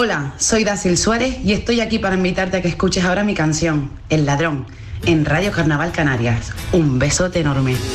Hola, soy Dacil Suárez y estoy aquí para invitarte a que escuches ahora mi canción, El Ladrón, en Radio Carnaval Canarias. Un besote enorme.